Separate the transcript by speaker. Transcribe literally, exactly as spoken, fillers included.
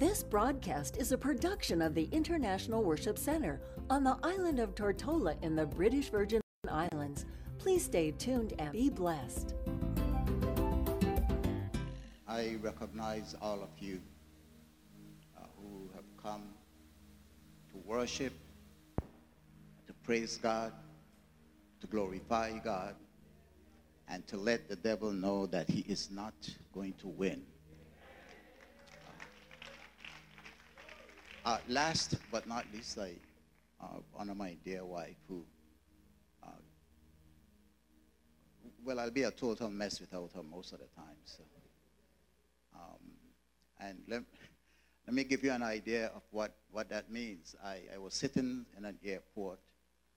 Speaker 1: This broadcast is a production of the International Worship Center on the island of Tortola in the British Virgin Islands. Please stay tuned and be blessed.
Speaker 2: I recognize all of you uh, who have come to worship, to praise God, to glorify God, and to let the devil know that he is not going to win. Uh, last but not least, I uh, honor my dear wife who, uh, well, I'll be a total mess without her most of the time. So, um, and let, let me give you an idea of what, what that means. I, I was sitting in an airport